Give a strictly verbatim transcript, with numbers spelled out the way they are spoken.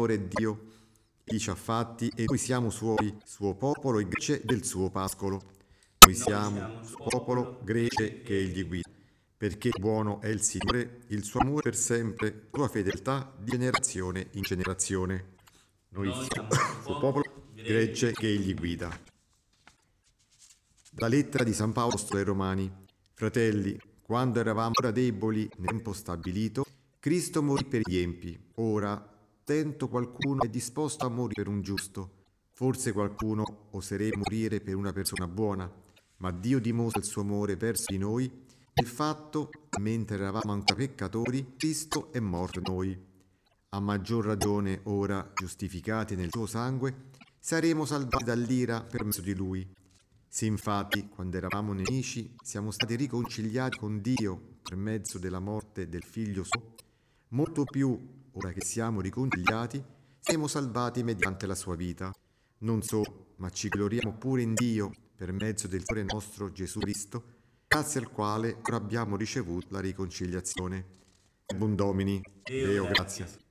Signore è Dio, Egli ci ha fatti e noi siamo suoi, suo popolo e gregge del suo pascolo. Noi siamo suo popolo, gregge che Egli guida. Perché buono è il Signore, il suo amore per sempre, la sua fedeltà di generazione in generazione. Noi siamo suo popolo, gregge che Egli guida. La lettera di San Paolo ai Romani. Fratelli, quando eravamo ancora deboli nel tempo stabilito, Cristo morì per gli empi. Ora, tento qualcuno è disposto a morire per un giusto. Forse qualcuno oserebbe morire per una persona buona, ma Dio dimostra il suo amore verso di noi. Il fatto, mentre eravamo ancora peccatori, Cristo è morto per noi. A maggior ragione, ora, giustificati nel suo sangue, saremo salvati dall'ira per mezzo di Lui. Se infatti, quando eravamo nemici, siamo stati riconciliati con Dio per mezzo della morte del Figlio suo, molto più, ora che siamo riconciliati, siamo salvati mediante la sua vita. Non solo, ma ci gloriamo pure in Dio per mezzo del Signore nostro Gesù Cristo, grazie al quale ora abbiamo ricevuto la riconciliazione. Buon Domini, Deo grazie.